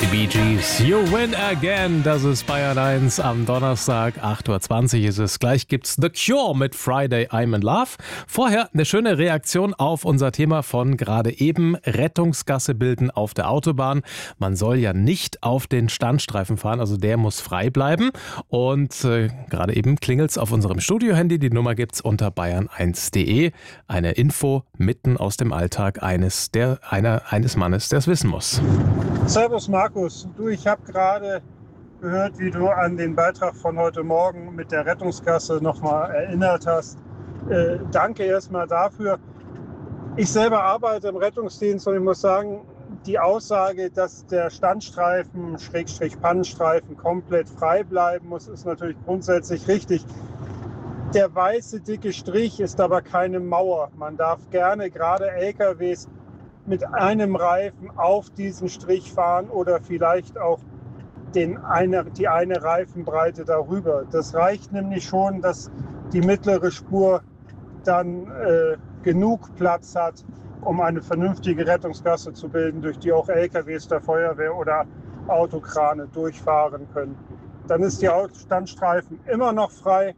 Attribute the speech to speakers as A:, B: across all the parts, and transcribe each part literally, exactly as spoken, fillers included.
A: Die Bee Gees, You Win Again, das ist Bayern eins am Donnerstag, acht Uhr zwanzig ist es. Gleich gibt's The Cure mit Friday I'm in Love. Vorher eine schöne Reaktion auf unser Thema von gerade eben, Rettungsgasse bilden auf der Autobahn. Man soll ja nicht auf den Standstreifen fahren, also der muss frei bleiben. Und äh, gerade eben klingelt's auf unserem Studiohandy, die Nummer gibt's unter bayern eins punkt de. Eine Info mitten aus dem Alltag eines, der, einer, eines Mannes, der es wissen muss.
B: Servus Markus, du, ich habe gerade gehört, wie du an den Beitrag von heute Morgen mit der Rettungsgasse nochmal erinnert hast. Äh, danke erstmal dafür. Ich selber arbeite im Rettungsdienst und ich muss sagen, die Aussage, dass der Standstreifen, Schrägstrich Pannenstreifen komplett frei bleiben muss, ist natürlich grundsätzlich richtig. Der weiße dicke Strich ist aber keine Mauer. Man darf gerne gerade L K Ws mit einem Reifen auf diesen Strich fahren oder vielleicht auch den eine, die eine Reifenbreite darüber. Das reicht nämlich schon, dass die mittlere Spur dann äh, genug Platz hat, um eine vernünftige Rettungsgasse zu bilden, durch die auch L K Ws der Feuerwehr oder Autokrane durchfahren können. Dann ist der Standstreifen immer noch frei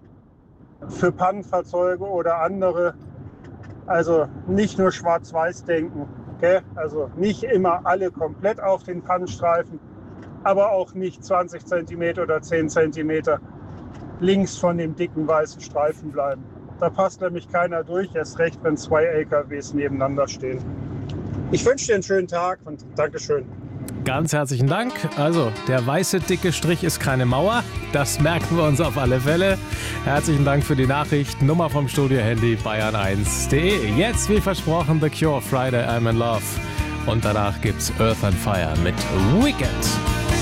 B: für Pannenfahrzeuge oder andere. Also nicht nur schwarz-weiß denken, okay? Also nicht immer alle komplett auf den Pannenstreifen, aber auch nicht zwanzig Zentimeter oder zehn Zentimeter links von dem dicken weißen Streifen bleiben. Da passt nämlich keiner durch, erst recht, wenn zwei L K Ws nebeneinander stehen. Ich wünsche dir einen schönen Tag und Dankeschön.
A: Ganz herzlichen Dank. Also, der weiße dicke Strich ist keine Mauer. Das merken wir uns auf alle Fälle. Herzlichen Dank für die Nachricht. Nummer vom Studiohandy bayern eins punkt de. Jetzt, wie versprochen, The Cure, Friday I'm in Love. Und danach gibt's Earth and Fire mit Weekend.